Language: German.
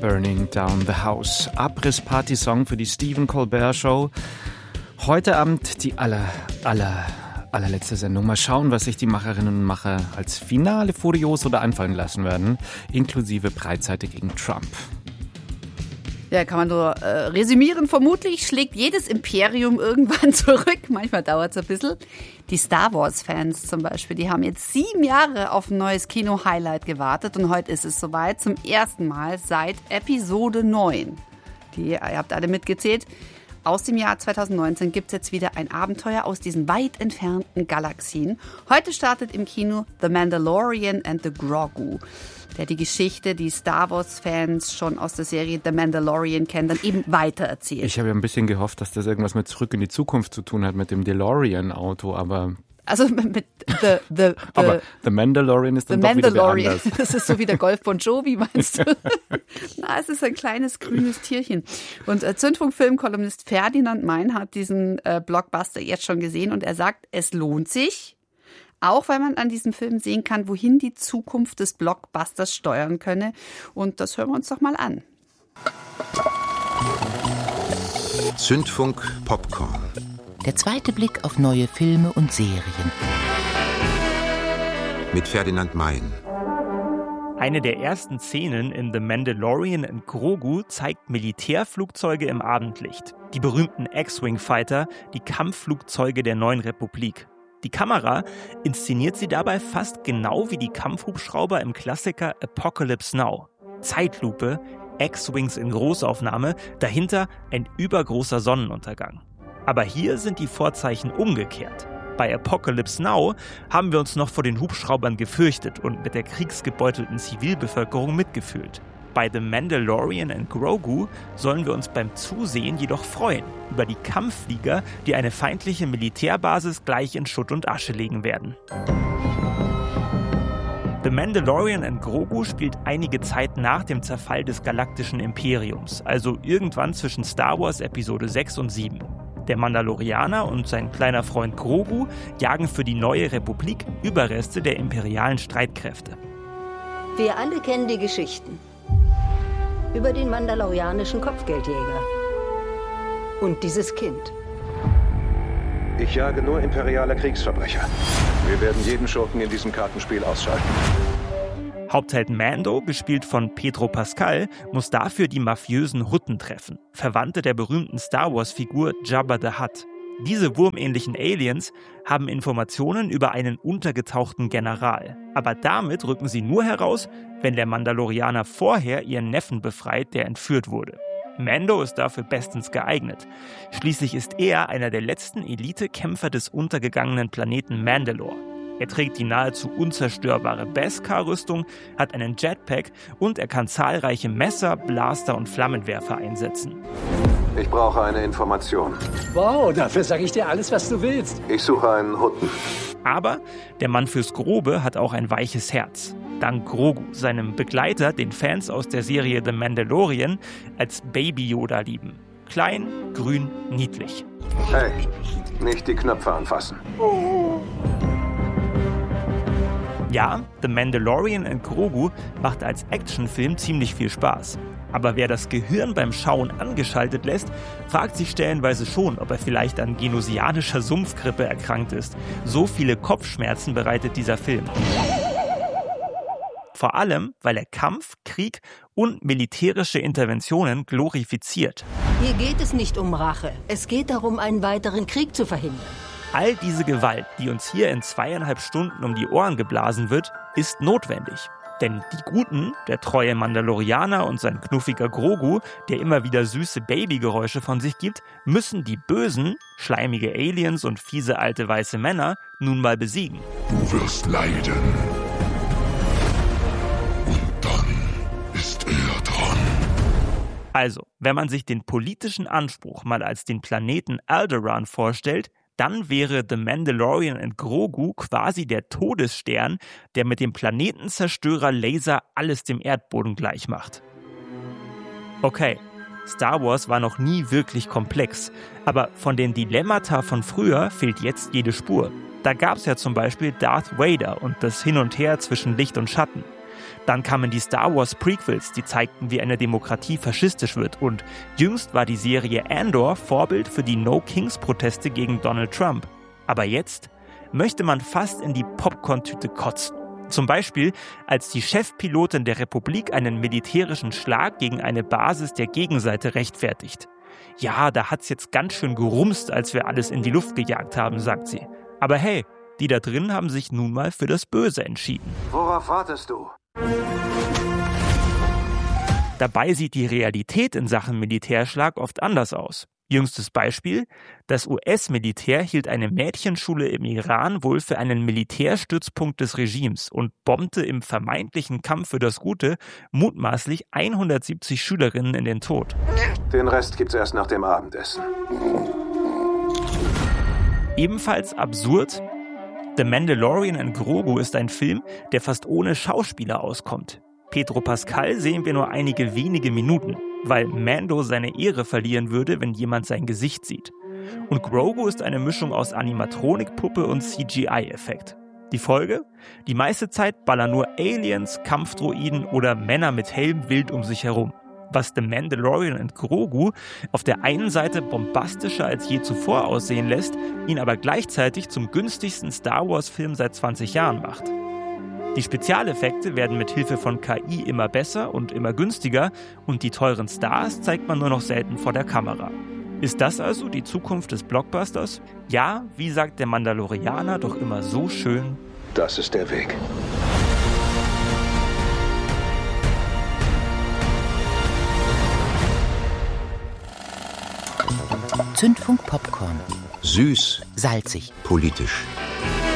Burning Down the House. Abriss-Party-Song für die Stephen Colbert Show. Heute Abend die allerletzte Sendung. Mal schauen, was sich die Macherinnen und Macher als Finale furios oder einfallen lassen werden, inklusive Breitseite gegen Trump. Ja, kann man nur resümieren. Vermutlich schlägt jedes Imperium irgendwann zurück. Manchmal dauert es ein bisschen. Die Star Wars-Fans zum Beispiel, die haben jetzt 7 Jahre auf ein neues Kino-Highlight gewartet. Und heute ist es soweit, zum ersten Mal seit Episode 9. Ihr habt alle mitgezählt. Aus dem Jahr 2019 gibt es jetzt wieder ein Abenteuer aus diesen weit entfernten Galaxien. Heute startet im Kino The Mandalorian and the Grogu, der die Geschichte, die Star Wars-Fans schon aus der Serie The Mandalorian kennen, dann eben weitererzählt. Ich habe ja ein bisschen gehofft, dass das irgendwas mit Zurück in die Zukunft zu tun hat, mit dem DeLorean-Auto, aber... Also mit aber The Mandalorian ist dann doch wieder anders. Das ist so wie der Golf Bon Jovi, meinst du? Na, es ist ein kleines grünes Tierchen. Und Zündfunk-Filmkolumnist Ferdinand Mein hat diesen Blockbuster jetzt schon gesehen und er sagt, es lohnt sich, auch weil man an diesem Film sehen kann, wohin die Zukunft des Blockbusters steuern könne. Und das hören wir uns doch mal an. Zündfunk Popcorn. Der zweite Blick auf neue Filme und Serien. Mit Ferdinand Mein. Eine der ersten Szenen in The Mandalorian and Grogu zeigt Militärflugzeuge im Abendlicht. Die berühmten X-Wing-Fighter, die Kampfflugzeuge der neuen Republik. Die Kamera inszeniert sie dabei fast genau wie die Kampfhubschrauber im Klassiker Apocalypse Now. Zeitlupe, X-Wings in Großaufnahme, dahinter ein übergroßer Sonnenuntergang. Aber hier sind die Vorzeichen umgekehrt. Bei Apocalypse Now haben wir uns noch vor den Hubschraubern gefürchtet und mit der kriegsgebeutelten Zivilbevölkerung mitgefühlt. Bei The Mandalorian and Grogu sollen wir uns beim Zusehen jedoch freuen über die Kampfflieger, die eine feindliche Militärbasis gleich in Schutt und Asche legen werden. The Mandalorian and Grogu spielt einige Zeit nach dem Zerfall des galaktischen Imperiums, also irgendwann zwischen Star Wars Episode 6 und 7. Der Mandalorianer und sein kleiner Freund Grogu jagen für die neue Republik Überreste der imperialen Streitkräfte. Wir alle kennen die Geschichten über den mandalorianischen Kopfgeldjäger und dieses Kind. Ich jage nur imperiale Kriegsverbrecher. Wir werden jeden Schurken in diesem Kartenspiel ausschalten. Hauptheld Mando, gespielt von Pedro Pascal, muss dafür die mafiösen Hutten treffen, Verwandte der berühmten Star-Wars-Figur Jabba the Hutt. Diese wurmähnlichen Aliens haben Informationen über einen untergetauchten General. Aber damit rücken sie nur heraus, wenn der Mandalorianer vorher ihren Neffen befreit, der entführt wurde. Mando ist dafür bestens geeignet. Schließlich ist er einer der letzten Elite-Kämpfer des untergegangenen Planeten Mandalore. Er trägt die nahezu unzerstörbare Beskar-Rüstung, hat einen Jetpack und er kann zahlreiche Messer, Blaster und Flammenwerfer einsetzen. Ich brauche eine Information. Wow, dafür sage ich dir alles, was du willst. Ich suche einen Hutten. Aber der Mann fürs Grobe hat auch ein weiches Herz. Dank Grogu, seinem Begleiter, den Fans aus der Serie The Mandalorian als Baby Yoda lieben. Klein, grün, niedlich. Hey, nicht die Knöpfe anfassen. Ja, The Mandalorian and Grogu macht als Actionfilm ziemlich viel Spaß. Aber wer das Gehirn beim Schauen angeschaltet lässt, fragt sich stellenweise schon, ob er vielleicht an genosianischer Sumpfgrippe erkrankt ist. So viele Kopfschmerzen bereitet dieser Film. Vor allem, weil er Kampf, Krieg und militärische Interventionen glorifiziert. Hier geht es nicht um Rache. Es geht darum, einen weiteren Krieg zu verhindern. All diese Gewalt, die uns hier in 2,5 Stunden um die Ohren geblasen wird, ist notwendig. Denn die Guten, der treue Mandalorianer und sein knuffiger Grogu, der immer wieder süße Babygeräusche von sich gibt, müssen die Bösen, schleimige Aliens und fiese alte weiße Männer, nun mal besiegen. Du wirst leiden. Und dann ist er dran. Also, wenn man sich den politischen Anspruch mal als den Planeten Alderaan vorstellt, dann wäre The Mandalorian and Grogu quasi der Todesstern, der mit dem Planetenzerstörer Laser alles dem Erdboden gleich macht. Okay, Star Wars war noch nie wirklich komplex, aber von den Dilemmata von früher fehlt jetzt jede Spur. Da gab's ja zum Beispiel Darth Vader und das Hin und Her zwischen Licht und Schatten. Dann kamen die Star Wars Prequels, die zeigten, wie eine Demokratie faschistisch wird. Und jüngst war die Serie Andor Vorbild für die No-Kings-Proteste gegen Donald Trump. Aber jetzt möchte man fast in die Popcorn-Tüte kotzen. Zum Beispiel, als die Chefpilotin der Republik einen militärischen Schlag gegen eine Basis der Gegenseite rechtfertigt. Ja, da hat's jetzt ganz schön gerumst, als wir alles in die Luft gejagt haben, sagt sie. Aber hey, die da drin haben sich nun mal für das Böse entschieden. Worauf wartest du? Dabei sieht die Realität in Sachen Militärschlag oft anders aus. Jüngstes Beispiel: Das US-Militär hielt eine Mädchenschule im Iran wohl für einen Militärstützpunkt des Regimes und bombte im vermeintlichen Kampf für das Gute mutmaßlich 170 Schülerinnen in den Tod. Den Rest gibt's erst nach dem Abendessen. Ebenfalls absurd: The Mandalorian and Grogu ist ein Film, der fast ohne Schauspieler auskommt. Pedro Pascal sehen wir nur einige wenige Minuten, weil Mando seine Ehre verlieren würde, wenn jemand sein Gesicht sieht. Und Grogu ist eine Mischung aus Animatronikpuppe und CGI-Effekt. Die Folge? Die meiste Zeit ballern nur Aliens, Kampfdroiden oder Männer mit Helm wild um sich herum. Was The Mandalorian and Grogu auf der einen Seite bombastischer als je zuvor aussehen lässt, ihn aber gleichzeitig zum günstigsten Star Wars-Film seit 20 Jahren macht. Die Spezialeffekte werden mit Hilfe von KI immer besser und immer günstiger und die teuren Stars zeigt man nur noch selten vor der Kamera. Ist das also die Zukunft des Blockbusters? Ja, wie sagt der Mandalorianer doch immer so schön: Das ist der Weg. Zündfunk Popcorn. Süß, Salzig. politisch.